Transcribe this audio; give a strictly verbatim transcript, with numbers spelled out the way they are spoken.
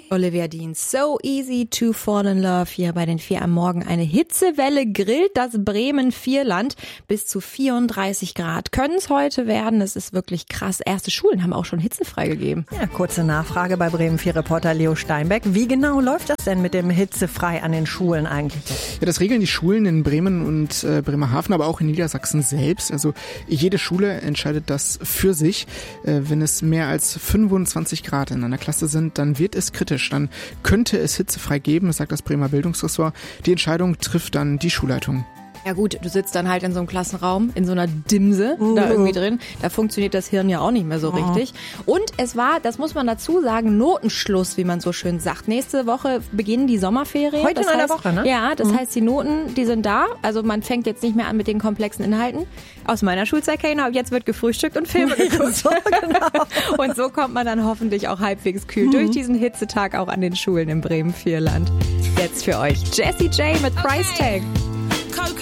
Olivia Dean, So Easy to Fall in Love, hier bei den vier am Morgen. Eine Hitzewelle grillt das Bremen-Vierland. Bis zu vierunddreißig Grad können es heute werden. Das ist wirklich krass. Erste Schulen haben auch schon hitzefrei gegeben. Ja, kurze Nachfrage bei Bremen vier Reporter Leo Steinbeck. Wie genau läuft das denn mit dem hitzefrei an den Schulen eigentlich? Ja, das regeln die Schulen in Bremen und äh, Bremerhaven, aber auch in Niedersachsen selbst. Also jede Schule entscheidet das für sich. Äh, wenn es mehr als fünfundzwanzig Grad in einer Klasse sind, dann wird es kritisch. Dann könnte es hitzefrei geben, das sagt das Bremer Bildungsressort. Die Entscheidung trifft dann die Schulleitung. Ja gut, du sitzt dann halt in so einem Klassenraum, in so einer Dimse uh. da irgendwie drin. Da funktioniert das Hirn ja auch nicht mehr so uh. richtig. Und es war, das muss man dazu sagen, Notenschluss, wie man so schön sagt. Nächste Woche beginnen die Sommerferien. Heute das in einer heißt, Woche, ne? Ja, das mhm. heißt, die Noten, die sind da. Also man fängt jetzt nicht mehr an mit den komplexen Inhalten. Aus meiner Schulzeit kenne ich noch, jetzt wird gefrühstückt und Filme geguckt. so, genau. Und so kommt man dann hoffentlich auch halbwegs kühl mhm. durch diesen Hitzetag auch an den Schulen im Bremen-Vierland. Jetzt für euch Jessie J mit Price Tag. Okay.